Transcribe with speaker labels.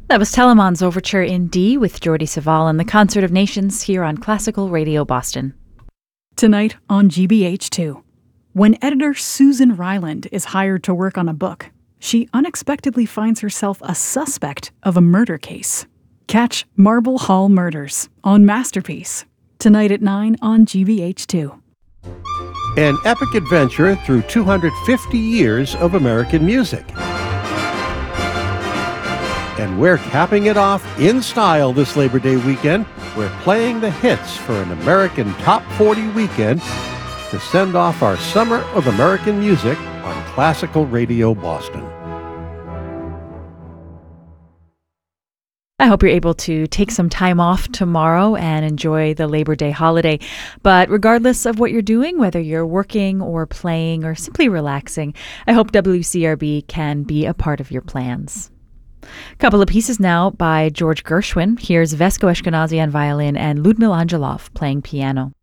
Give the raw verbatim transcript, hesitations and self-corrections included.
Speaker 1: That was Telemann's Overture in D with Jordi Savall and the Concert of Nations here on Classical Radio Boston.
Speaker 2: Tonight on G B H two. When editor Susan Ryland is hired to work on a book, she unexpectedly finds herself a suspect of a murder case. Catch Marble Hall Murders on Masterpiece. Tonight at nine on G B H two.
Speaker 3: An epic adventure through two hundred fifty years of American music. And we're capping it off in style this Labor Day weekend. We're playing the hits for an American Top forty weekend to send off our Summer of American Music on Classical Radio Boston.
Speaker 1: I hope you're able to take some time off tomorrow and enjoy the Labor Day holiday. But regardless of what you're doing, whether you're working or playing or simply relaxing, I hope W C R B can be a part of your plans. A couple of pieces now by George Gershwin. Here's Vesco Ashkenazi on violin and Ludmila Angelov playing piano.